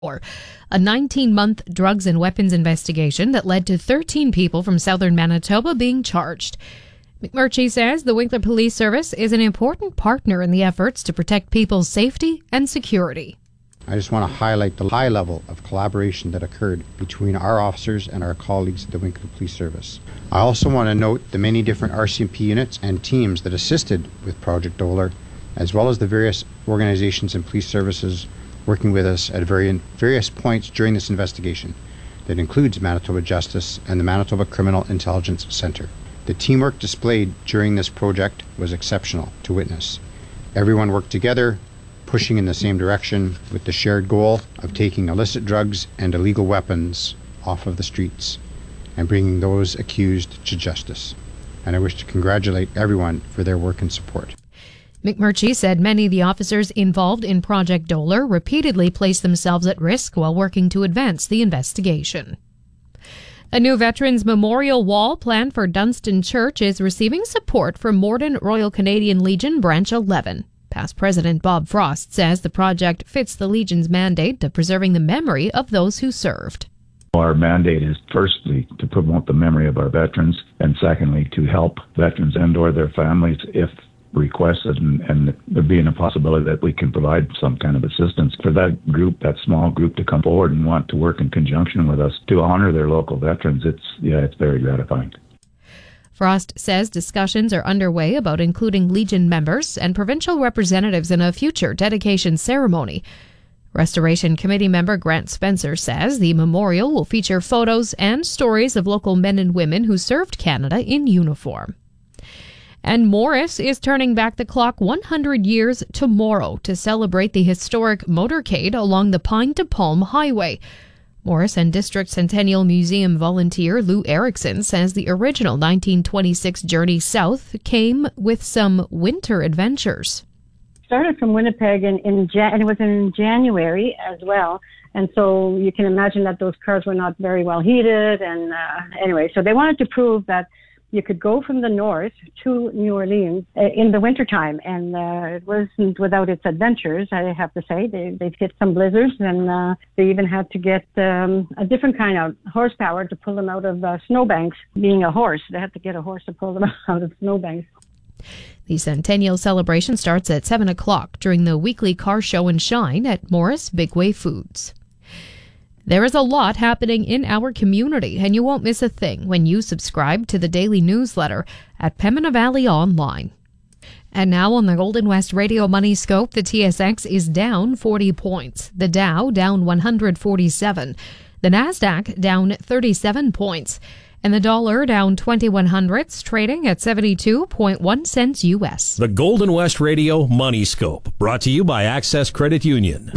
a 19-month drugs and weapons investigation that led to 13 people from southern Manitoba being charged. McMurtry says the Winkler Police Service is an important partner in the efforts to protect people's safety and security. I just want to highlight the high level of collaboration that occurred between our officers and our colleagues at the Winkler Police Service. I also want to note the many different RCMP units and teams that assisted with Project Doler, as well as the various organizations and police services working with us at various points during this investigation. That includes Manitoba Justice and the Manitoba Criminal Intelligence Centre. The teamwork displayed during this project was exceptional to witness. Everyone worked together, pushing in the same direction with the shared goal of taking illicit drugs and illegal weapons off of the streets and bringing those accused to justice. And I wish to congratulate everyone for their work and support. McMurtry said many of the officers involved in Project Doler repeatedly placed themselves at risk while working to advance the investigation. A new Veterans Memorial Wall planned for Dunstan Church is receiving support from Morden Royal Canadian Legion Branch 11. Past President Bob Frost says the project fits the Legion's mandate to preserving the memory of those who served. Our mandate is firstly to promote the memory of our veterans, and secondly to help veterans and/or their families if requested, and there being a possibility that we can provide some kind of assistance for that group, that small group, to come forward and want to work in conjunction with us to honor their local veterans. It's very gratifying. Frost says discussions are underway about including Legion members and provincial representatives in a future dedication ceremony. Restoration Committee member Grant Spencer says the memorial will feature photos and stories of local men and women who served Canada in uniform. And Morris is turning back the clock 100 years tomorrow to celebrate the historic motorcade along the Pine to Palm Highway. Morris and District Centennial Museum volunteer Lou Erickson says the original 1926 journey south came with some winter adventures. Started from Winnipeg and it was in January as well. And so you can imagine that those cars were not very well heated. And anyway, so they wanted to prove that you could go from the north to New Orleans in the wintertime, and it wasn't without its adventures, I have to say. They've hit some blizzards, and they even had to get a different kind of horsepower to pull them out of snowbanks. Being a horse, they had to get a horse to pull them out of snowbanks. The Centennial celebration starts at 7 o'clock during the weekly car show and shine at Morris Bigway Foods. There is a lot happening in our community, and you won't miss a thing when you subscribe to the daily newsletter at Pembina Valley Online. And now on the Golden West Radio Money Scope, the TSX is down 40 points, the Dow down 147, the Nasdaq down 37 points, and the dollar down 21 hundredths, trading at 72.1 cents U.S. The Golden West Radio Money Scope, brought to you by Access Credit Union.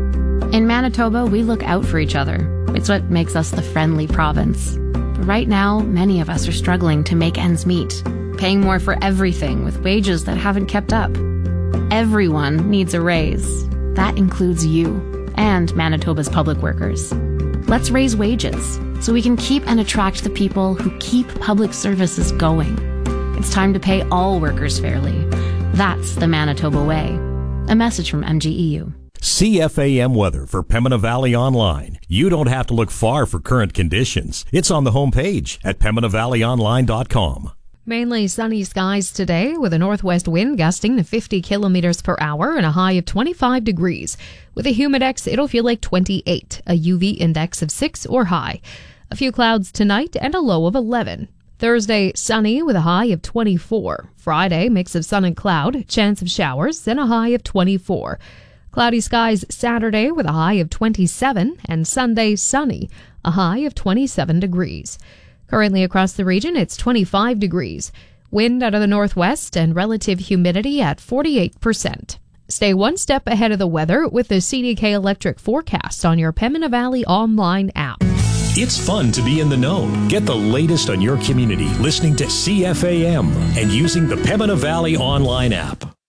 In Manitoba, we look out for each other. It's what makes us the friendly province. But right now, many of us are struggling to make ends meet, paying more for everything with wages that haven't kept up. Everyone needs a raise. That includes you and Manitoba's public workers. Let's raise wages so we can keep and attract the people who keep public services going. It's time to pay all workers fairly. That's the Manitoba way. A message from MGEU. CFAM weather for Pembina Valley Online. You don't have to look far for current conditions. It's on the homepage at PembinaValleyOnline.com. Mainly sunny skies today with a northwest wind gusting to 50 kilometers per hour and a high of 25 degrees. With a humidex, it'll feel like 28, a UV index of 6 or high. A few clouds tonight and a low of 11. Thursday, sunny with a high of 24. Friday, mix of sun and cloud, chance of showers, and a high of 24. Cloudy skies Saturday with a high of 27, and Sunday sunny, a high of 27 degrees. Currently across the region, it's 25 degrees. Wind out of the northwest and relative humidity at 48%. Stay one step ahead of the weather with the CDK Electric forecast on your Pembina Valley Online app. It's fun to be in the know. Get the latest on your community listening to CFAM and using the Pembina Valley Online app.